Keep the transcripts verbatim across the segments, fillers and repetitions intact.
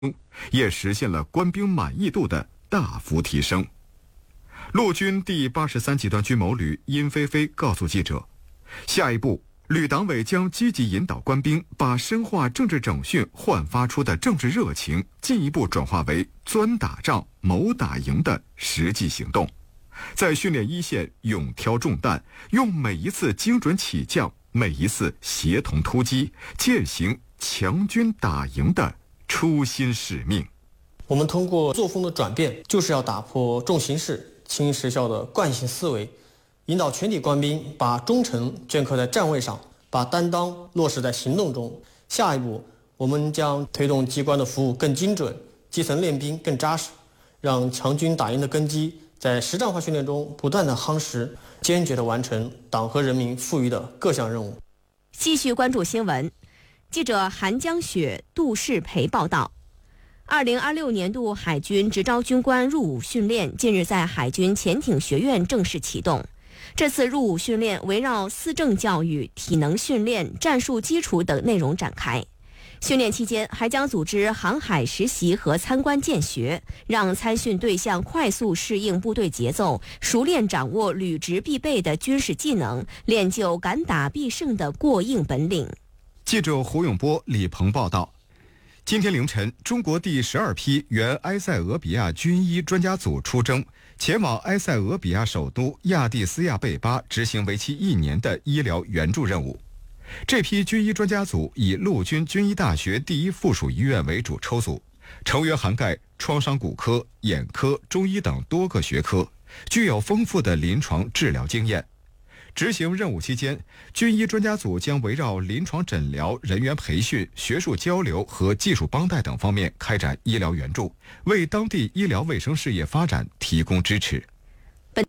也实现了官兵满意度的大幅提升。陆军第八十三集团军某旅殷飞飞告诉记者，下一步旅党委将积极引导官兵把深化政治整训焕发出的政治热情进一步转化为钻打仗、谋打赢的实际行动，在训练一线勇挑重担，用每一次精准起降、每一次协同突击，践行强军打赢的初心使命。 我们通过作风的转变，就是要打破重形式轻实效的惯性思维，引导全体官兵把忠诚镌刻在站位上，把担当落实在行动中。下一步，我们将推动机关的服务更精准，基层练兵更扎实，让强军打赢的根基在实战化训练中不断的夯实，坚决地完成党和人民赋予的各项任务。 继续关注新闻，记者韩江雪、杜世培报道。二零二六年度海军执招军官入伍训练近日在海军潜艇学院正式启动。这次入伍训练围绕思政教育、体能训练、战术基础等内容展开。训练期间还将组织航海实习和参观见学，让参训对象快速适应部队节奏，熟练掌握履职必备的军事技能，练就敢打必胜的过硬本领。 记者胡永波、李鹏报道。今天凌晨，中国第十二批原埃塞俄比亚军医专家组出征，前往埃塞俄比亚首都亚的斯亚贝巴执行为期一年的医疗援助任务。这批军医专家组以陆军军医大学第一附属医院为主抽组，成员涵盖创伤骨科、眼科、中医等多个学科，具有丰富的临床治疗经验。执行任务期间，军医专家组将围绕临床诊疗、人员培训、学术交流和技术帮带等方面开展医疗援助，为当地医疗卫生事业发展提供支持。 本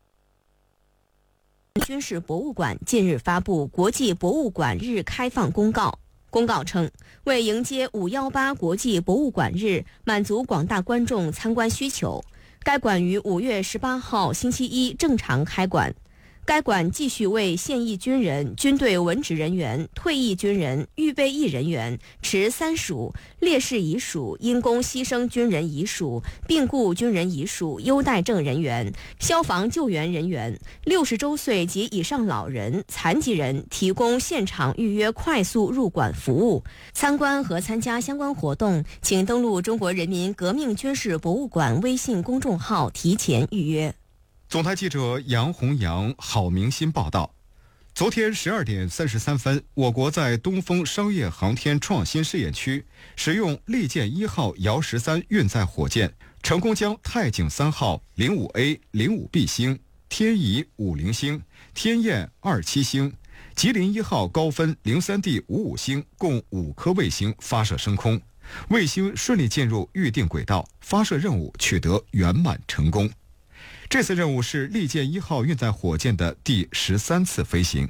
军事博物馆近日发布国际博物馆日开放公告。公告称，为迎接五一八国际博物馆日，满足广大观众参观需求，该馆于五月十八号星期一正常开馆。该馆继续为现役军人、军队文职人员、退役军人、预备役人员、持三属、烈士遗属、因公牺牲军人遗属、病故军人遗属、优待证人员、消防救援人员、六十周岁及以上老人、残疾人提供现场预约快速入馆服务。参观和参加相关活动，请登录中国人民革命军事博物馆微信公众号提前预约。 总台记者杨红阳、郝明新报道。昨天十二点三十三分，我国在东风商业航天创新试验区使用利剑一号遥十三运载火箭，成功将太井三号零五 A、零五 B 星、天仪五零星、天雁二七星、吉林一号高分零三 D 五五星共五颗卫星发射升空，卫星顺利进入预定轨道，发射任务取得圆满成功。这次任务是利剑一号运载火箭的第十三次飞行。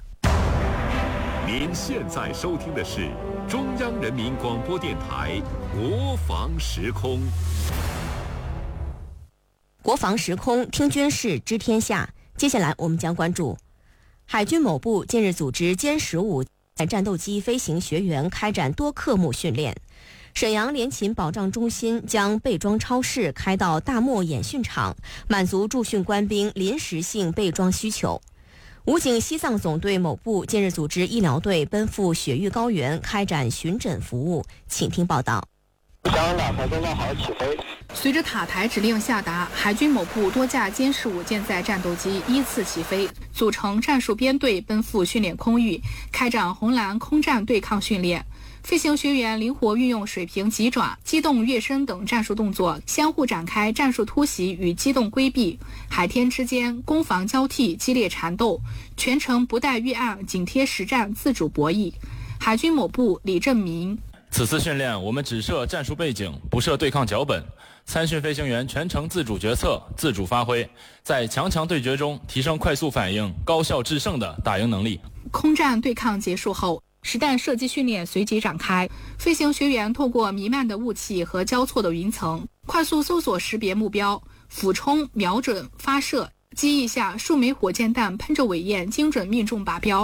您现在收听的是中央人民广播电台国防时空。 国防时空，听军事知天下。接下来我们将关注海军某部近日组织歼十五战斗机飞行学员开展多科目训练。沈阳联勤保障中心将备装超市开到大漠演训场，满足驻训官兵临时性备装需求。武警西藏总队某部近日组织医疗队奔赴雪域高原开展巡诊服务，请听报道。 将打台公告好起飞。 随着塔台指令下达，海军某部多架歼十五舰载战斗机依次起飞，组成战术编队奔赴训练空域，开展红蓝空战对抗训练。飞行学员灵活运用水平急转、机动跃升等战术动作，相互展开战术突袭与机动规避，海天之间攻防交替，激烈缠斗，全程不带预案，紧贴实战，自主博弈。海军某部李正明： 此次训练，我们只设战术背景，不设对抗脚本。参训飞行员全程自主决策、自主发挥，在强强对决中提升快速反应、高效制胜的打赢能力。 空战对抗结束后，实弹射击训练随即展开。飞行学员透过弥漫的雾气和交错的云层，快速搜索识别目标，俯冲、瞄准、发射。机翼下数枚火箭弹喷着尾焰，精准命中靶标。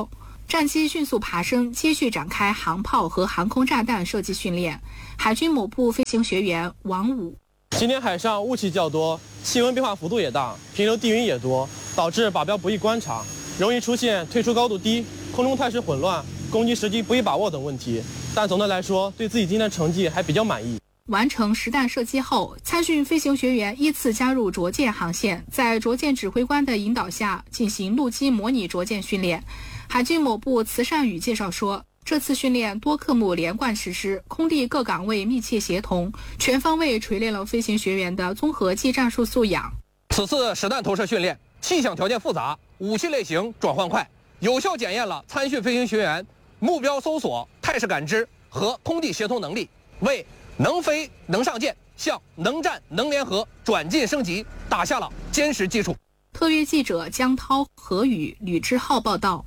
战机迅速爬升，继续展开航炮和航空炸弹射击训练。海军某部飞行学员王武： 今天海上雾气较多，气温变化幅度也大，平流地云也多，导致靶标不易观察，容易出现退出高度低、空中态势混乱、攻击时机不易把握等问题。但总的来说，对自己今天的成绩还比较满意。 完成实弹射击后，参训飞行学员依次加入着舰航线，在着舰指挥官的引导下进行陆基模拟着舰训练。海军某部慈善宇介绍说，这次训练多科目连贯实施，空地各岗位密切协同，全方位锤炼了飞行学员的综合技战术素养。 此次实弹投射训练，气象条件复杂，武器类型转换快，有效检验了参训飞行学员目标搜索、态势感知和空地协同能力，为能飞能上舰向能战能联合转进升级打下了坚实基础。 特约记者江涛、何宇、吕志浩报道。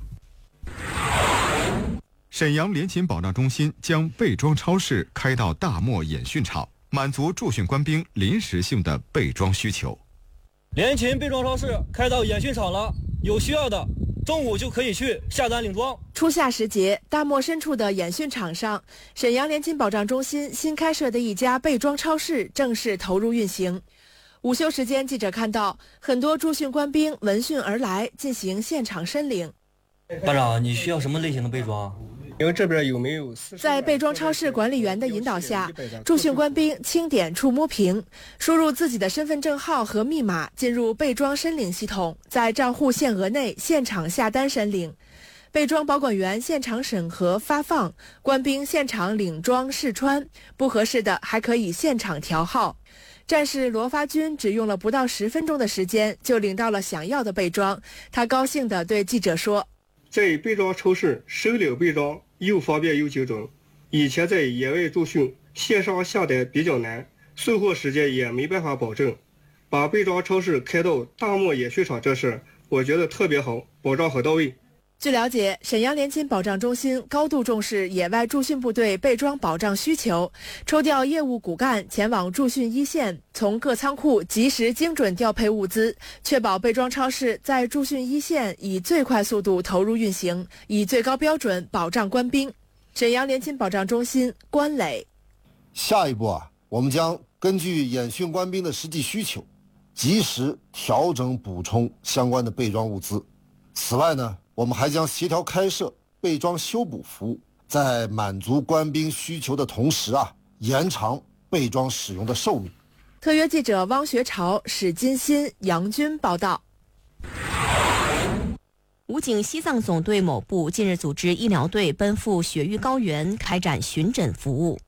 沈阳联勤保障中心将备装超市开到大漠演训场，满足驻训官兵临时性的备装需求。 联勤备装超市开到演训场了，有需要的中午就可以去下单领装。 初夏时节，大漠深处的演训场上，沈阳联勤保障中心新开设的一家备装超市正式投入运行。午休时间，记者看到很多驻训官兵闻讯而来，进行现场申领。 班长，你需要什么类型的备装？ 因为这边有没有在备装超市管理员的引导下，驻训官兵轻点触摸屏，输入自己的身份证号和密码，进入备装申领系统，在账户限额内现场下单申领。备装保管员现场审核发放，官兵现场领装试穿，不合适的还可以现场调号。战士罗发军只用了不到十分钟的时间就领到了想要的备装，他高兴地对记者说： 在备装超市手领备装又方便又精准，以前在野外驻训线上下单比较难，送货时间也没办法保证，把备装超市开到大漠演训场这事我觉得特别好，保障很到位。 据了解，沈阳联勤保障中心高度重视野外驻训部队备装保障需求，抽调业务骨干前往驻训一线，从各仓库及时精准调配物资，确保备装超市在驻训一线以最快速度投入运行，以最高标准保障官兵。沈阳联勤保障中心关磊： 下一步啊，我们将根据演训官兵的实际需求，及时调整补充相关的备装物资。此外呢，我们还将协调开设备装修补服务，在满足官兵需求的同时啊，延长备装使用的寿命。 特约记者汪学潮、史金新、杨军报道。 武警西藏总队某部近日组织医疗队奔赴雪域高原开展巡诊服务。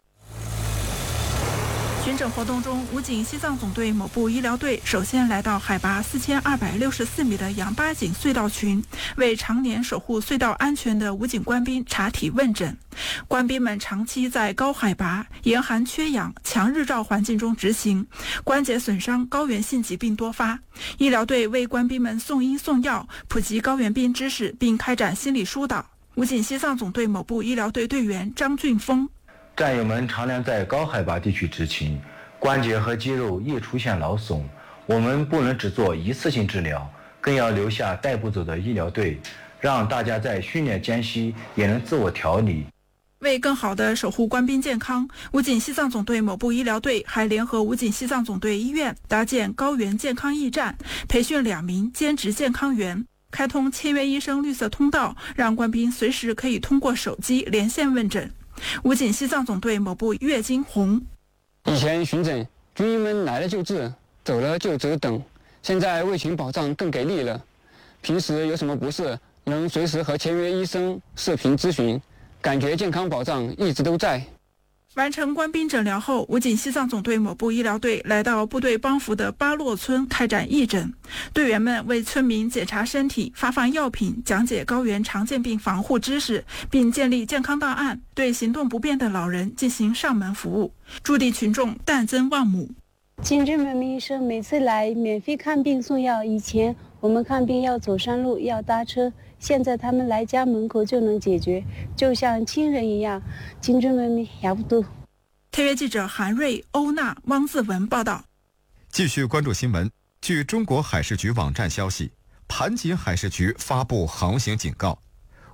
巡诊活动中，武警西藏总队某部医疗队首先来到海拔四千二百六十四米的羊八井隧道群，为常年守护隧道安全的武警官兵查体问诊。官兵们长期在高海拔、严寒缺氧、强日照环境中执行，关节损伤、高原性疾病多发。医疗队为官兵们送医送药，普及高原病知识，并开展心理疏导。武警西藏总队某部医疗队队员张俊峰： 战友们常年在高海拔地区执勤，关节和肌肉易出现劳损，我们不能只做一次性治疗，更要留下带不走的医疗队，让大家在训练间隙也能自我调理。 为更好地守护官兵健康，武警西藏总队某部医疗队还联合武警西藏总队医院搭建高原健康驿站，培训两名兼职健康员，开通签约医生绿色通道，让官兵随时可以通过手机连线问诊。武警西藏总队某部岳金红： 以前巡诊，军医们来了就治，走了就只等，现在为群保障更给力了。平时有什么不适，能随时和签约医生视频咨询，感觉健康保障一直都在。 完成官兵诊疗后，武警西藏总队某部医疗队来到部队帮扶的巴洛村开展义诊。队员们为村民检查身体、发放药品、讲解高原常见病防护知识，并建立健康档案，对行动不便的老人进行上门服务。驻地群众但增望姆： 金正文明医生每次来免费看病送药，以前我们看病要走山路，要搭车，现在他们来家门口就能解决，就像亲人一样。金正文明亚不多。 特约记者韩瑞、欧娜、汪自文报道。 继续关注新闻。据中国海事局网站消息，盘锦海事局发布航行警告，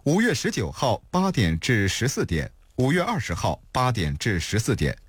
五月十九号八点至十四点，五月二十号八点至十四点。